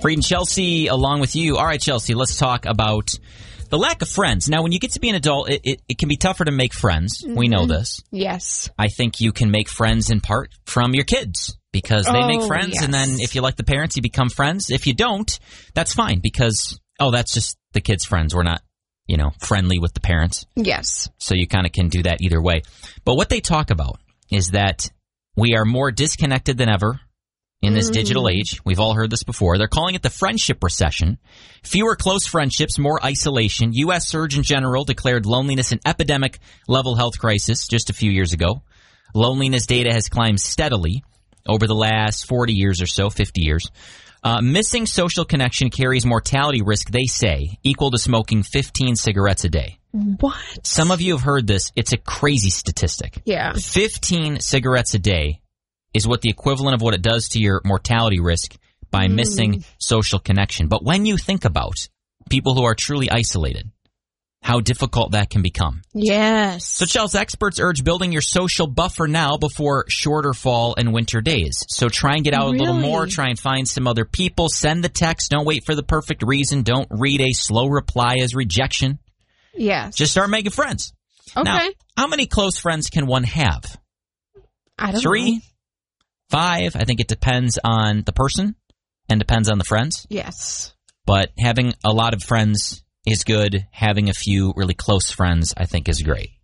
Freed and Chelsea along with you. All right, Chelsea, let's talk about the lack of friends. Now, when you get to be an adult, it can be tougher to make friends. Mm-hmm. We know this. Yes. I think you can make friends in part from your kids because they make friends, and then if you like the parents, you become friends. If you don't, that's fine because, that's just the kids' friends. We're not, friendly with the parents. Yes. So you kind of can do that either way. But what they talk about is that we are more disconnected than ever in this digital age. We've all heard this before. They're calling it the friendship recession. Fewer close friendships, more isolation. U.S. Surgeon General declared loneliness an epidemic-level health crisis just a few years ago. Loneliness data has climbed steadily over the last 40 years or so, 50 years. Missing social connection carries mortality risk, they say, equal to smoking 15 cigarettes a day. What? Some of you have heard this. It's a crazy statistic. Yeah. 15 cigarettes a day is what the equivalent of what it does to your mortality risk by missing social connection. But when you think about people who are truly isolated, how difficult that can become. Yes. So, Chelsea, experts urge building your social buffer now before shorter fall and winter days. So try and get out a little more. Try and find some other people. Send the text. Don't wait for the perfect reason. Don't read a slow reply as rejection. Yes. Just start making friends. Okay. Now, how many close friends can one have? I don't know. 3? 5? I think it depends on the person and depends on the friends. Yes. But having a lot of friends is good. Having a few really close friends, I think, is great.